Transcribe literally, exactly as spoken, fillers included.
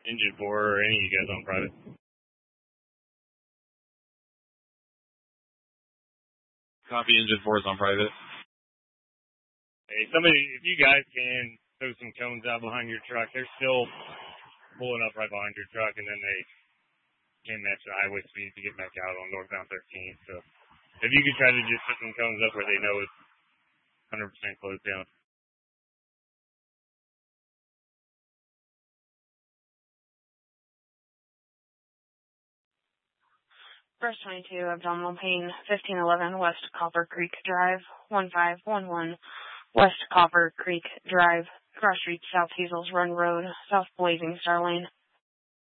Engine four, or any of you guys on private? Copy, Engine four is on private. Hey, somebody, if you guys can throw some cones out behind your truck, they're still pulling up right behind your truck, and then they can't match the highway speed to get back out on northbound thirteen. So if you could try to just put some cones up where they know it's one hundred percent closed down. First twenty-two, abdominal pain, fifteen eleven West Copper Creek Drive, one five one one West Copper Creek Drive, cross street South Hazels Run Road, South Blazing Star Lane.